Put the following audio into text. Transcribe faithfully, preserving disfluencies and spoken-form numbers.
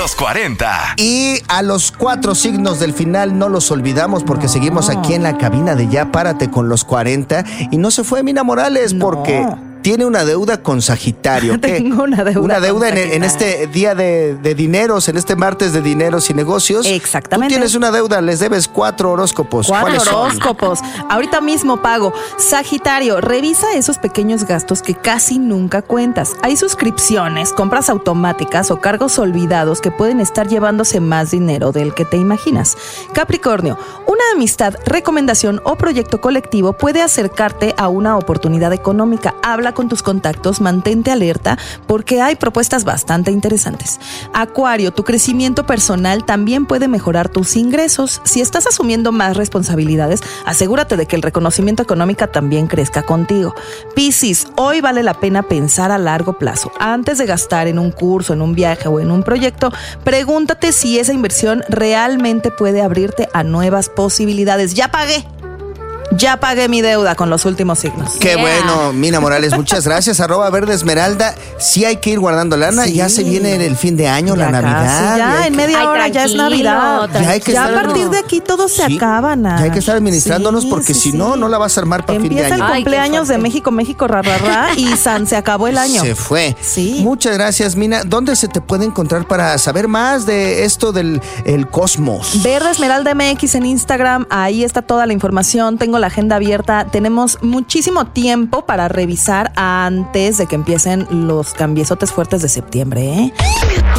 Los cuarenta. Y a los cuatro signos del final no los olvidamos porque no. seguimos aquí en la cabina de Ya Párate con los cuarenta. Y no se fue Mina Morales no. porque tiene una deuda con Sagitario. ¿Qué? Tengo una deuda. Una deuda en, en este día de, de dineros, en este martes de dineros y negocios. Exactamente. Tú tienes una deuda, les debes cuatro horóscopos. Cuatro ¿Cuáles horóscopos. son? Ahorita mismo pago. Sagitario, revisa esos pequeños gastos que casi nunca cuentas. Hay suscripciones, compras automáticas o cargos olvidados que pueden estar llevándose más dinero del que te imaginas. Capricornio, una amistad, recomendación o proyecto colectivo puede acercarte a una oportunidad económica. Habla con tus contactos, mantente alerta porque hay propuestas bastante interesantes. Acuario, tu crecimiento personal también puede mejorar tus ingresos. Si estás asumiendo más responsabilidades, asegúrate de que el reconocimiento económico también crezca contigo. Piscis, hoy vale la pena pensar a largo plazo. Antes de gastar en un curso, en un viaje o en un proyecto, pregúntate si esa inversión realmente puede abrirte a nuevas posibilidades. ¡Ya pagué! Ya pagué mi deuda con los últimos signos. Qué yeah. bueno, Mina Morales, muchas gracias. Arroba Verde Esmeralda. Sí hay que ir guardando lana. Sí. Ya se viene el fin de año, ya la Navidad. Ya, en que... media Ay, hora ya es Navidad. Ya, hay que ya estar... a partir de aquí todo se sí. acaba, Nash. Ya hay que estar administrándonos sí, porque sí, si no, sí. no la vas a armar para fin de año. Empieza el cumpleaños Ay, de México, México, ra, ra, ra, y San, se acabó el año. Se fue. Sí. Muchas gracias, Mina. ¿Dónde se te puede encontrar para saber más de esto del el cosmos? Verde Esmeralda M X en Instagram. Ahí está toda la información. Tengo la agenda abierta. Tenemos muchísimo tiempo para revisar antes de que empiecen los cambiesotes fuertes de septiembre, ¿eh?